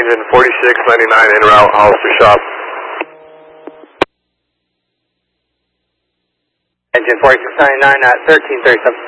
engine 4699 en route, Hollister shop. Engine 4699 at 1337.